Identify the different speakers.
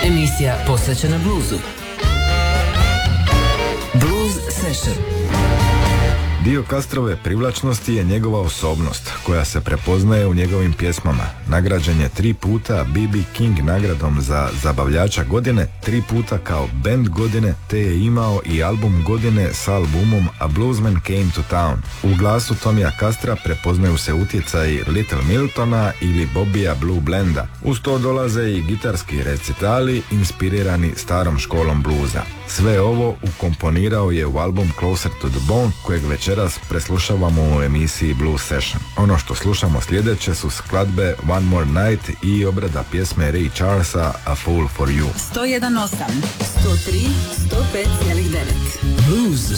Speaker 1: Emisija posvećena bluzu. Blues Session.
Speaker 2: Dio Castrove privlačnosti je njegova osobnost, koja se prepoznaje u njegovim pjesmama. Nagrađen je 3 puta B.B. King nagradom za zabavljača godine, 3 puta kao band godine, te je imao i album godine s albumom A Bluesman Came to Town. U glasu Tomija Castra prepoznaju se utjecaji Little Miltona ili Bobbija Blue Blenda. Uz to dolaze i gitarski recitali inspirirani starom školom bluza. Sve ovo ukomponirao je u album Closer to the Bone, kojeg večeras preslušavamo u emisiji Blues Session. Ono što slušamo sljedeće su skladbe One More Night i obrada pjesme Ray Charlesa A Fool for You.
Speaker 1: 101.8, 103, 105,9. Blues